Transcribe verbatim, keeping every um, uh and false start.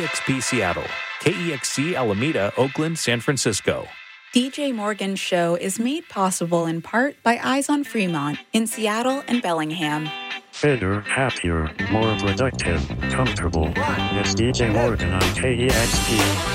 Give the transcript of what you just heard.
X P Seattle, K E X C Alameda, Oakland, San Francisco. D J Morgan's show is made possible in part by Eyes on Fremont in Seattle and Bellingham. Fitter, happier, more productive, comfortable. It's D J Morgan on K E X P.